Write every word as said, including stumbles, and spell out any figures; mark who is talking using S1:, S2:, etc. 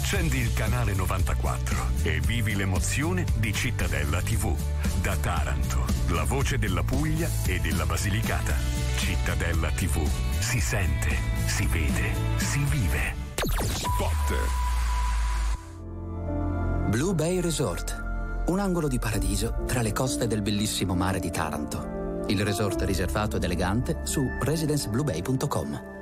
S1: Accendi il canale novantaquattro e vivi l'emozione di Cittadella tivù. Da Taranto, la voce della Puglia e della Basilicata. Cittadella tivù. Si sente, si vede, si vive. Spot.
S2: Blue Bay Resort, un angolo di paradiso tra le coste del bellissimo mare di Taranto. Il resort riservato ed elegante su residence blue bay punto com.